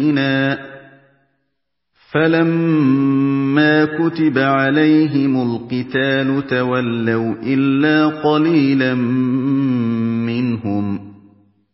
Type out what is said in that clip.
فَلَمَّا كُتِبَ عَلَيْهِمُ الْقِتَالُ تَوَلَّوْا إِلَّا قَلِيلًا مِّنْهُمْ